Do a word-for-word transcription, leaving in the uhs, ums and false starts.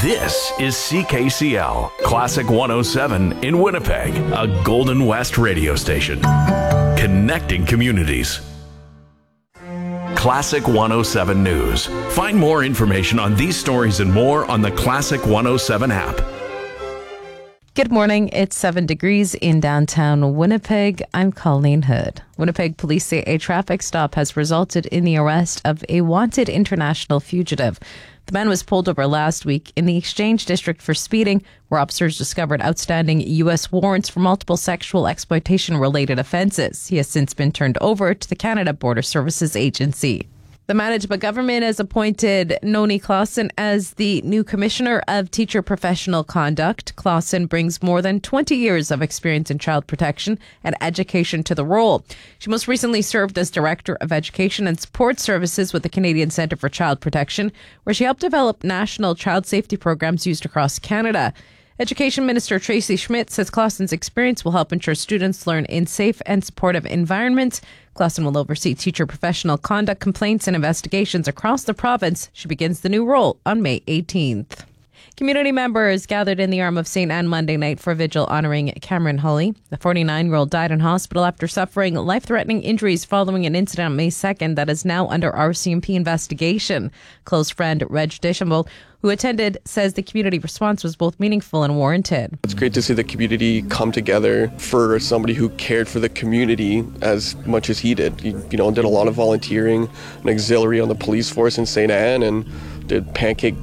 This is C K C L, Classic one oh seven in Winnipeg, a Golden West radio station. Connecting communities. Classic one oh seven News. Find more information on these stories and more on the Classic one oh seven app. Good morning. It's seven degrees in downtown Winnipeg. I'm Colleen Hood. Winnipeg police say a traffic stop has resulted in the arrest of a wanted international fugitive. The man was pulled over last week in the Exchange District for speeding, where officers discovered outstanding U S warrants for multiple sexual exploitation-related offences. He has since been turned over to the Canada Border Services Agency. The Manitoba government has appointed Noni Clausen as the new Commissioner of Teacher Professional Conduct. Clausen brings more than twenty years of experience in child protection and education to the role. She most recently served as Director of Education and Support Services with the Canadian Centre for Child Protection, where she helped develop national child safety programs used across Canada. Education Minister Tracy Schmidt says Clausen's experience will help ensure students learn in safe and supportive environments. Clausen will oversee teacher professional conduct complaints and investigations across the province. She begins the new role on May eighteenth. Community members gathered in the Arm of Saint Anne Monday night for a vigil honouring Cameron Hulley. The forty-nine-year-old died in hospital after suffering life-threatening injuries following an incident on May second that is now under R C M P investigation. Close friend Reg Deschambault, who attended, says the community response was both meaningful and warranted. It's great to see the community come together for somebody who cared for the community as much as he did. He, you know, did a lot of volunteering and auxiliary on the police force in Saint Anne and did pancake